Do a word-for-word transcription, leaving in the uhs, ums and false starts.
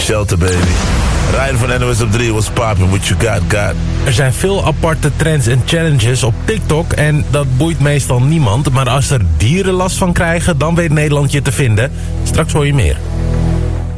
Shelter, baby. Ryan van N O S op drie, what's poppin', what you got, got? Er zijn veel aparte trends en challenges op TikTok en dat boeit meestal niemand. Maar als er dieren last van krijgen, dan weet Nederland je te vinden. Straks hoor je meer.